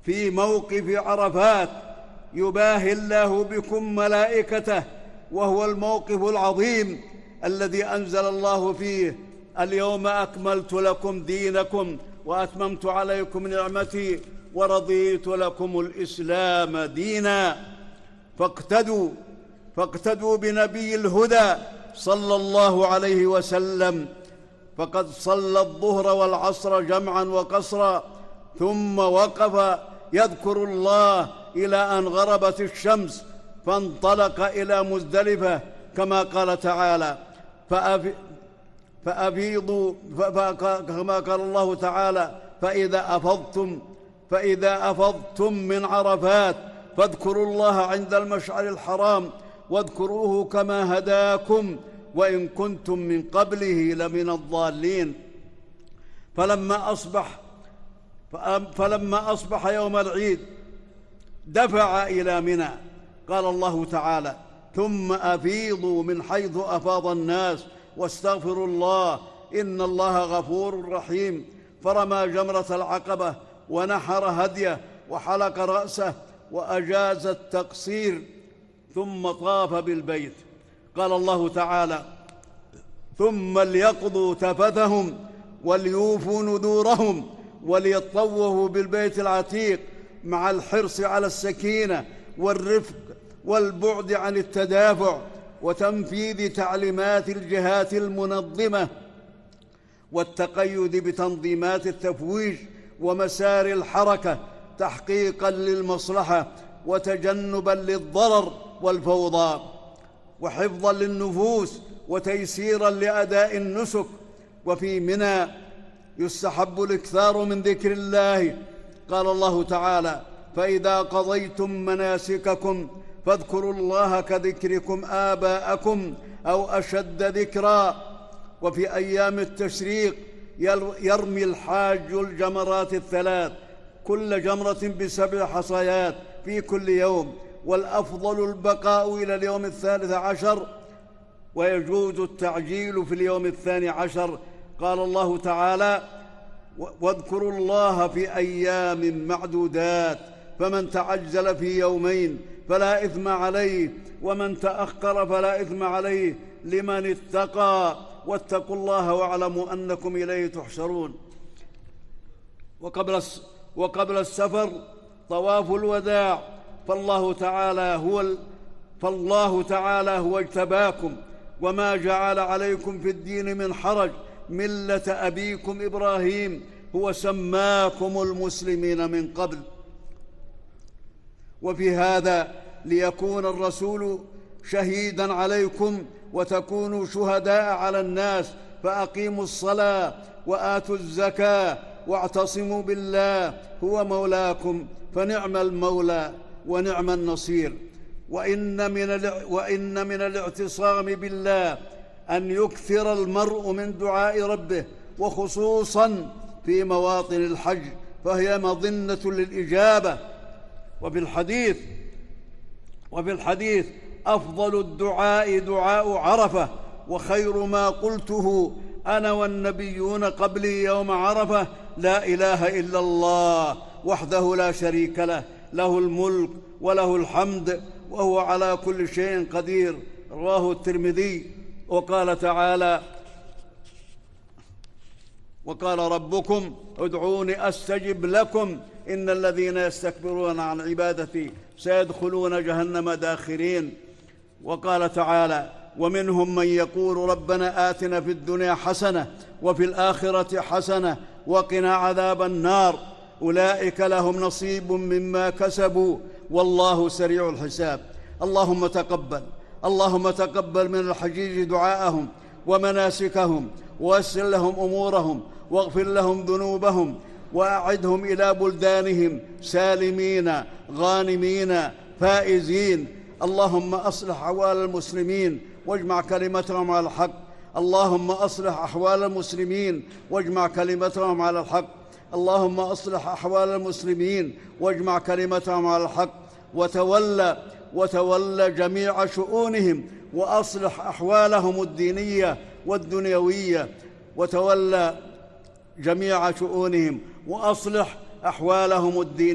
في موقف عرفات يباهي الله بكم ملائكته، وهو الموقف العظيم الذي أنزل الله فيه: اليوم أكملت لكم دينكم وأتممت عليكم نعمتي ورضيت لكم الإسلام دينا. فاقتدوا بنبي الهدى صلى الله عليه وسلم، فقد صلى الظهر والعصر جمعا وقصرا، ثم وقف يذكر الله إلى أن غربت الشمس، فانطلق إلى مزدلفة كما قال تعالى: كما قال الله تعالى: فإذا أفضتم من عرفات فاذكروا الله عند المشعر الحرام واذكروه كما هداكم وإن كنتم من قبله لمن الضالين. فلما أصبح يوم العيد دفع إلى منى. قال الله تعالى: ثم أفيضوا من حيث أفاض الناس واستغفروا الله إن الله غفور رحيم. فرمى جمرة العقبة ونحر هديه وحلق رأسه وأجاز التقصير، ثم طاف بالبيت. قال الله تعالى: ثم ليقضوا تفثهم وليوفوا نذورهم وليطوفوا بالبيت العتيق، مع الحرص على السكينة والرفق والبعد عن التدافع وتنفيذ تعليمات الجهات المنظمة والتقيد بتنظيمات التفويج ومسار الحركة، تحقيقاً للمصلحة وتجنباً للضرر والفوضى، وحفظاً للنفوس وتيسيراً لأداء النسك. وفي منى يستحب الإكثار من ذكر الله. قال الله تعالى: فإذا قضيتم مناسككم فاذكروا الله كذكركم آباءكم أو أشد ذكرا. وفي أيام التشريق يرمي الحاج الجمرات الثلاث، كل جمرة ب7 حصيات في كل يوم، والأفضل البقاء إلى اليوم 13، ويجوز التعجيل في اليوم 12. قال الله تعالى: واذكروا الله في أيام معدودات، فمن تعجل في يومين فلا إثم عليه، ومن تأخر فلا إثم عليه، لمن اتقى، واتقوا الله واعلموا أنكم إليه تحشرون. وقبل السفر طواف الوداع، فالله تعالى هو اجتباكم وما جعل عليكم في الدين من حرج، ملة أبيكم إبراهيم هو سماكم المسلمين من قبل. وفي هذا ليكون الرسول شهيداً عليكم وتكونوا شهداء على الناس، فأقيموا الصلاة وآتوا الزكاة واعتصموا بالله هو مولاكم، فنعم المولى ونعم النصير. وإن من الاعتصام بالله أن يكثر المرء من دعاء ربه، وخصوصاً في مواطن الحج، فهي مظنة للإجابة. وفي الحديث: أفضل الدعاء دعاء عرفة، وخير ما قلته أنا والنبيون قبلي يوم عرفة: لا إله إلا الله وحده لا شريك له، له الملك وله الحمد وهو على كل شيء قدير. رواه الترمذي. وقال تعالى: وقال ربكم ادعوني أستجب لكم إن الذين يستكبرون عن عبادتي سيدخلون جهنم داخرين. وقال تعالى: ومنهم من يقول ربنا آتنا في الدنيا حسنة وفي الآخرة حسنة وقنا عذاب النار، أولئك لهم نصيب مما كسبوا والله سريع الحساب. اللهم تقبل من الحجيج دعاءهم ومناسكهم، ويسر لهم أمورهم، واغفر لهم ذنوبهم، وأعدهم إلى بلدانهم سالمين غانمين فائزين. اللهم أصلح أحوال المسلمين واجمع كلمتهم على الحق. اللهم أصلح أحوال المسلمين واجمع كلمتهم على الحق. اللهم أصلح أحوال المسلمين واجمع كلمتهم على الحق. وتولى جميع شؤونهم، وأصلح أحوالهم الدينية والدنيوية. وتولى جميع شؤونهم وأصلح أحوالهم الدينية